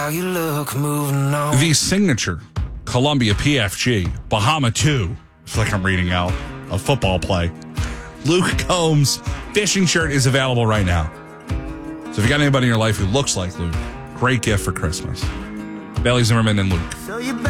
How you look moving on. The signature Columbia PFG Bahama 2. It's like I'm reading out a football play. Luke Combs fishing shirt is available right now. So if you got anybody in your life who looks like Luke, great gift for Christmas. Bailey Zimmerman and Luke. So you